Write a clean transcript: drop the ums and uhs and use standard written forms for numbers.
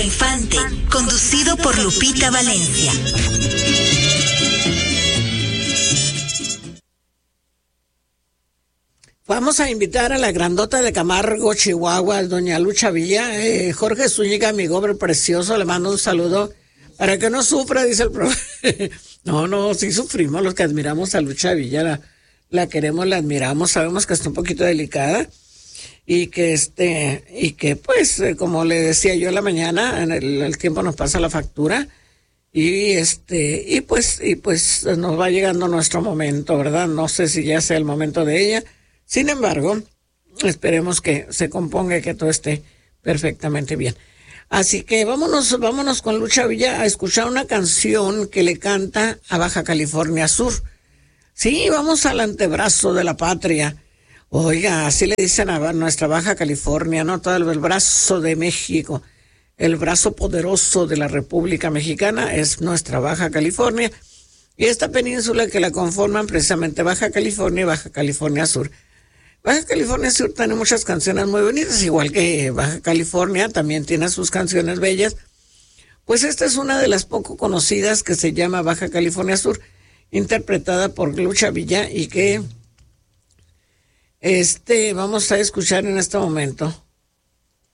Infante, conducido por Lupita Valencia. Vamos a invitar a la grandota de Camargo, Chihuahua, doña Lucha Villa. Jorge Zúñiga, mi gober precioso, le mando un saludo para que no sufra, dice el profe. No, sí sufrimos los que admiramos a Lucha Villa, la queremos, la admiramos, sabemos que está un poquito delicada y que pues, como le decía yo en la mañana, el tiempo nos pasa la factura y pues nos va llegando nuestro momento, ¿verdad? No sé si ya sea el momento de ella. Sin embargo, esperemos que se componga y que todo esté perfectamente bien. Así que vámonos con Lucha Villa a escuchar una canción que le canta a Baja California Sur. Sí, vamos al antebrazo de la patria. Oiga, así le dicen a nuestra Baja California, ¿no? Todo el brazo de México, el brazo poderoso de la República Mexicana es nuestra Baja California. Y esta península que la conforman precisamente Baja California y Baja California Sur. Baja California Sur tiene muchas canciones muy bonitas, igual que Baja California también tiene sus canciones bellas. Pues esta es una de las poco conocidas que se llama Baja California Sur, interpretada por Lucha Villa y que vamos a escuchar en este momento.